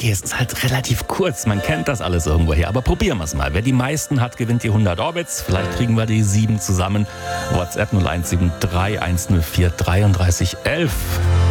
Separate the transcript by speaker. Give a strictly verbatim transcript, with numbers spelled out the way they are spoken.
Speaker 1: okay, es ist halt relativ kurz. Man kennt das alles irgendwo her. Aber probieren wir es mal. Wer die meisten hat, gewinnt die hundert Orbits. Vielleicht kriegen wir die sieben zusammen. WhatsApp null eins sieben drei eins null vier drei drei eins eins.